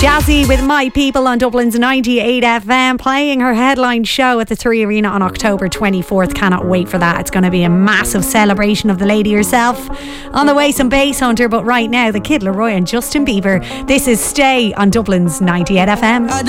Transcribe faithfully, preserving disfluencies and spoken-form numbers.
Jazzy with My People on Dublin's ninety-eight F M, playing her headline show at the Three Arena on October twenty-fourth. Cannot wait for that. It's going to be a massive celebration of the lady herself. On the way, some Bass Hunter, but right now, the Kid Laroi and Justin Bieber. This is Stay on Dublin's ninety-eight F M.